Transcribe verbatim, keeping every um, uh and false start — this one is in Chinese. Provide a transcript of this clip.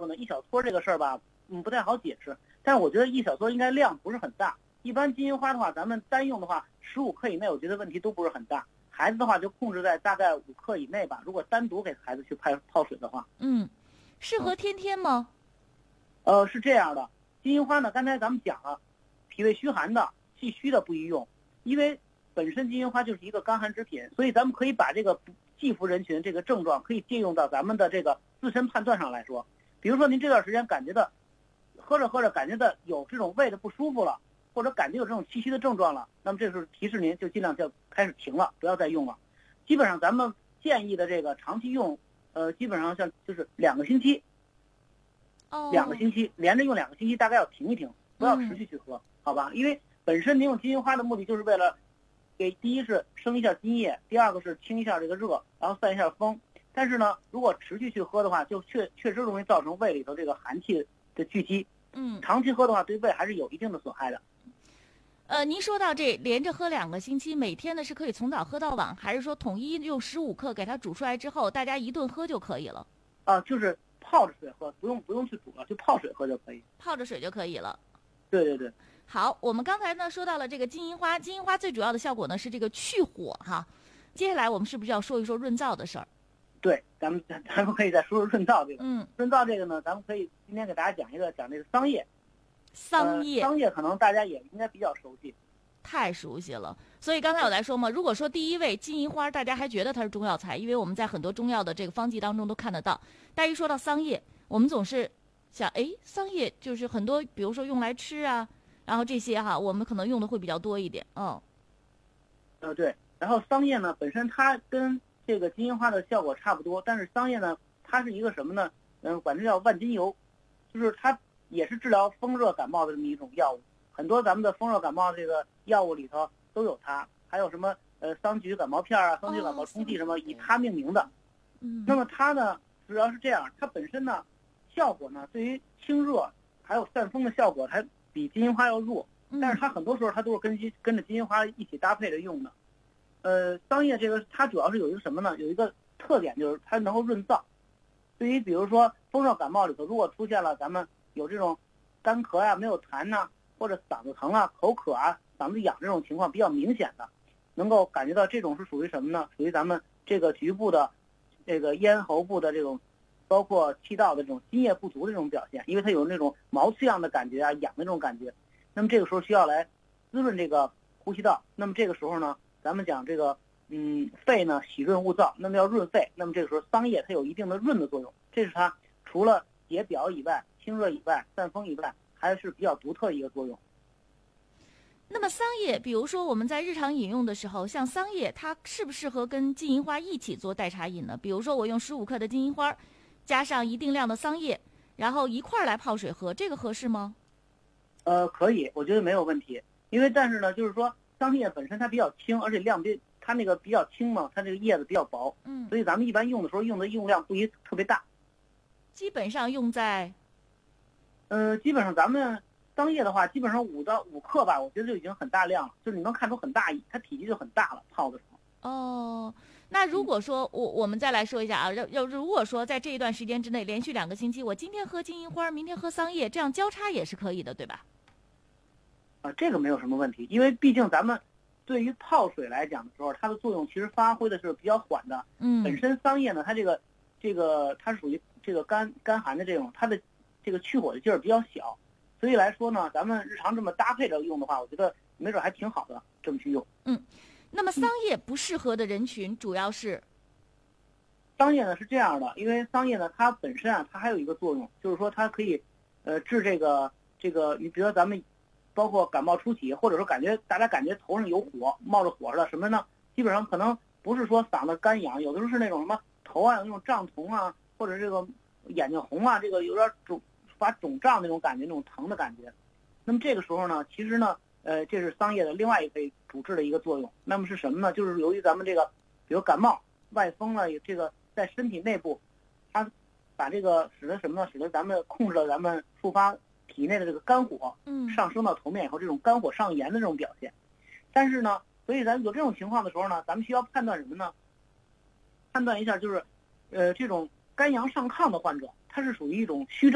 呢，一小撮这个事儿吧，嗯，不太好解释。但是我觉得一小撮应该量不是很大。一般金银花的话，咱们单用的话，十五克以内，我觉得问题都不是很大。孩子的话就控制在大概五克以内吧。如果单独给孩子去泡泡水的话， 嗯，适合天天吗？ 呃，是这样的，金银花呢，刚才咱们讲了，脾胃虚寒的、气虚的不宜用，因为本身金银花就是一个干寒之品，所以咱们可以把这个忌服人群这个症状可以借用到咱们的这个自身判断上来说。比如说您这段时间感觉到喝着喝着感觉到有这种胃的不舒服了，或者感觉有这种气虚的症状了，那么这时候提示您就尽量就开始停了，不要再用了。基本上咱们建议的这个长期用，呃，基本上像就是两个星期， 哦， 两个星期连着用两个星期，大概要停一停，不要持续去喝，嗯、好吧？因为本身您用金银花的目的就是为了给第一是生一下津液，第二个是清一下这个热，然后散一下风。但是呢，如果持续去喝的话，就确确实容易造成胃里头这个寒气的聚集。 嗯， 长期喝的话，对胃还是有一定的损害的。 呃，您说到这连着喝两个星期，每天呢是可以从早喝到晚，还是说统一用十五克给它煮出来之后，大家一顿喝就可以了？ 啊，就是泡着水喝，不用不用去煮了，就泡水喝就可以。 泡着水就可以了。 对对对。 好，我们刚才呢说到了这个金银花，金银花最主要的效果呢是这个去火哈。接下来我们是不是要说一说润燥的事儿？ 对，咱们咱们可以再说说润燥这个。 嗯， 润燥这个呢，咱们可以今天给大家讲一个讲这个桑叶。 桑叶、 呃，桑叶可能大家也应该比较熟悉。 太熟悉了，所以刚才我来说嘛，如果说第一位金银花，大家还觉得它是中药材，因为我们在很多中药的这个方剂当中都看得到。但一说到桑叶，我们总是想，哎，桑叶就是很多，比如说用来吃啊，然后这些哈，我们可能用的会比较多一点。嗯， 呃，对。然后桑叶呢，本身它跟这个金银花的效果差不多，但是桑叶呢，它是一个什么呢？嗯，管它叫万金油，就是它也是治疗风热感冒的这么一种药物。很多咱们的风热感冒这个药物里头都有它，还有什么呃桑菊感冒片啊、桑菊感冒冲剂什么，以它命名的。 嗯， 那么它呢，主要是这样，它本身呢，效果呢，对于清热还有散风的效果，还比金银花要弱。但是它很多时候它都是跟金跟着金银花一起搭配着用的。呃，桑叶这个它主要是有一个什么呢？有一个特点就是它能够润燥。对于比如说风热感冒里头，如果出现了咱们有这种干咳呀、啊、没有痰呐、啊，或者嗓子疼啊、口渴啊、嗓子痒这种情况比较明显的，能够感觉到这种是属于什么呢？属于咱们这个局部的这个咽喉部的这种，包括气道的这种津液不足的这种表现，因为它有那种毛刺样的感觉啊、痒的这种感觉。那么这个时候需要来滋润这个呼吸道。那么这个时候呢，咱们讲这个嗯肺呢喜润勿燥，那么要润肺，那么这个时候桑叶它有一定的润的作用，这是它除了解表以外、清热以外、散风以外，还是比较独特的一个作用。 那么桑叶，比如说我们在日常饮用的时候，像桑叶，它适不适合跟金银花一起做代茶饮呢？比如说我用十五克的金银花，加上一定量的桑叶，然后一块儿来泡水喝，这个合适吗？ 呃，可以，我觉得没有问题。因为但是呢，就是说桑叶本身它比较轻，而且量比它那个比较轻嘛，它这个叶子比较薄， 嗯， 所以咱们一般用的时候用的用量不宜特别大。 基本上用在， 呃，基本上咱们桑叶的话，基本上五到五克吧，我觉得就已经很大量了，就是你能看出很大，它体积就很大了，泡的时候。 哦，那如果说我我们再来说一下啊，要要如果说在这一段时间之内连续两个星期，我今天喝金银花，明天喝桑叶，这样交叉也是可以的，对吧？ 啊，这个没有什么问题，因为毕竟咱们对于泡水来讲的时候，它的作用其实发挥的是比较缓的。 嗯， 本身桑叶呢，它这个这个它是属于这个干干寒的这种，它的这个去火的劲儿比较小，所以来说呢，咱们日常这么搭配着用的话，我觉得没准还挺好的，这么去用。 嗯，那么桑叶不适合的人群主要是？ 桑叶呢是这样的，因为桑叶呢它本身啊，它还有一个作用，就是说它可以呃治这个这个，你比如说咱们。包括感冒初起，或者说感觉大家感觉头上有火，冒着火了什么呢？基本上可能不是说嗓子干痒，有的时候是那种什么头啊有那种胀痛啊，或者这个眼睛红啊，这个有点肿发肿胀那种感觉，那种疼的感觉。那么这个时候呢，其实呢，呃，这是桑叶的另外一个可以主治的一个作用。那么是什么呢？就是由于咱们这个，比如感冒、外风呢，这个在身体内部，它把这个使得什么呢？使得咱们控制了咱们触发。体内的这个肝火， 嗯， 上升到头面以后，这种肝火上炎的这种表现。但是呢，所以咱有这种情况的时候呢，咱们需要判断什么呢？判断一下就是，呃，这种肝阳上亢的患者，他是属于一种虚症。